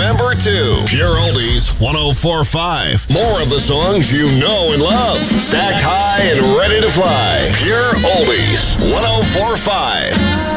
number 2. Pure Oldies 104.5. More of the songs you know and love. Stacked high and ready to fly. Pure Oldies 104.5.